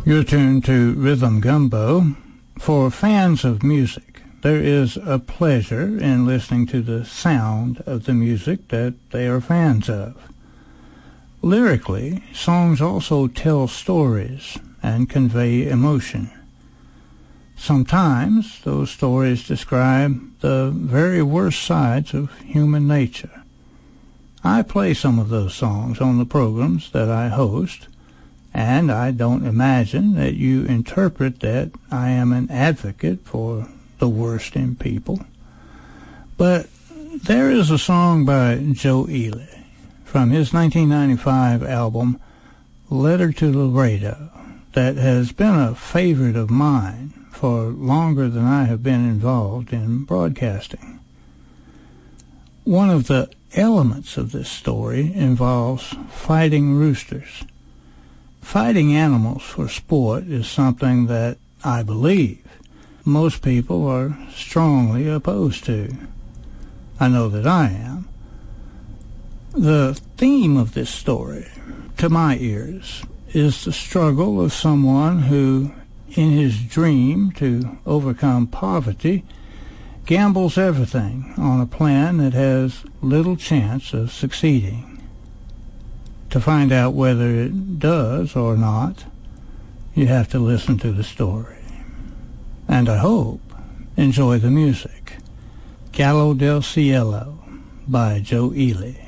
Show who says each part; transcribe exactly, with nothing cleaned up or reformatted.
Speaker 1: You're tuned to Rhythm Gumbo. For fans of music, there is a pleasure in listening to the sound of the music that they are fans of. Lyrically, songs also tell stories and convey emotion. Sometimes those stories describe the very worst sides of human nature. I play some of those songs on the programs that I host, and I don't imagine that you interpret that I am an advocate for the worst in people. But there is a song by Joe Ely from his nineteen ninety-five album, Letter to Laredo, that has been a favorite of mine for longer than I have been involved in broadcasting. One of the elements of this story involves fighting roosters. Fighting animals for sport is something that I believe most people are strongly opposed to. I know that I am. The theme of this story, to my ears, is the struggle of someone who, in his dream to overcome poverty, gambles everything on a plan that has little chance of succeeding. To find out whether it does or not, you have to listen to the story. And I hope enjoy the music. Gallo del Cielo by Joe Ely.